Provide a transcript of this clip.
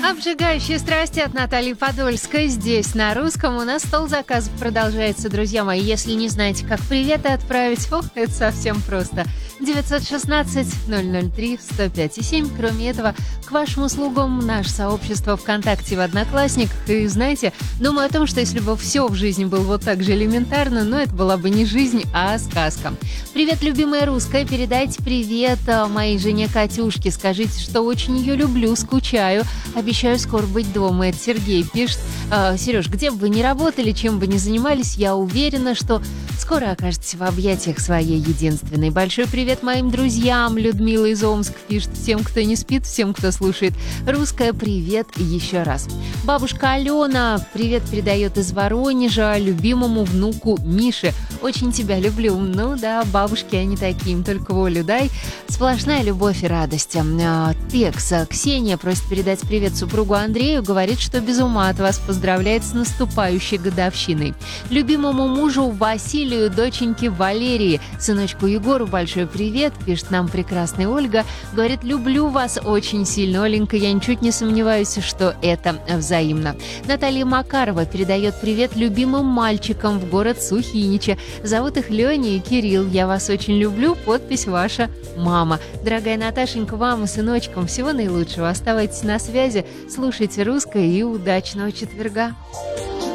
Обжигающие страсти от Натальи Подольской здесь, на русском. У нас стол заказов продолжается, друзья мои. Если не знаете, как приветы отправить, это совсем просто. 916-003-105,7. Кроме этого, к вашим услугам наше сообщество ВКонтакте в Одноклассниках. И знаете, думаю о том, что если бы все в жизни было вот так же элементарно, это была бы не жизнь, а сказка. Привет, любимая русская. Передайте привет моей жене Катюшке. Скажите, что очень ее люблю, скучаю. Обещаю скоро быть дома. Это Сергей пишет. Сереж, где бы вы ни работали, чем бы ни занимались, я уверена, что скоро окажетесь в объятиях своей единственной. Большой привет моим друзьям. Людмила из Омска пишет. Всем, кто не спит, всем, кто слушает. Русская, привет еще раз. Бабушка Алена привет передает из Воронежа любимому внуку Мише. Очень тебя люблю. Ну да, бабушки они такие, им только волю дай. Сплошная любовь и радость. Текс. Ксения просит передать привет супругу Андрею. Говорит, что без ума от вас поздравляет с наступающей годовщиной. Любимому мужу Василию, доченьке Валерии, сыночку Егору большой привет. Пишет нам прекрасная Ольга. Говорит, люблю вас очень сильно. Оленька, я ничуть не сомневаюсь, что это взаимно. Наталья Макарова передает привет любимым мальчикам в город Сухиничи. Зовут их Леня и Кирилл. Я вас очень люблю. Подпись ваша мама. Дорогая Наташенька, вам и сыночкам всего наилучшего. Оставайтесь на связи, слушайте русское и удачного четверга.